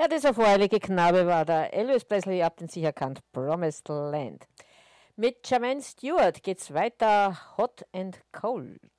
Ja, dieser voreilige Knabe war der Elvis Presley, ihr habt ihn sicher erkannt, Promised Land. Mit Jermaine Stewart geht's weiter, Hot and Cold.